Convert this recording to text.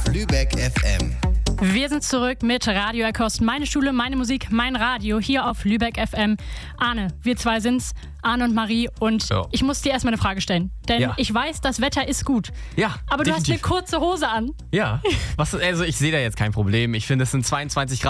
Lübeck FM. Wir sind zurück mit Radio Erkost. Meine Schule, meine Musik, mein Radio hier auf Lübeck FM. Arne, wir zwei sind's, Arne und Marie. Und ich muss dir erstmal eine Frage stellen. Denn ich weiß, das Wetter ist gut. Ja, aber definitiv. Du hast eine kurze Hose an. Ja, also ich sehe da jetzt kein Problem. Ich finde, es sind 22 Grad.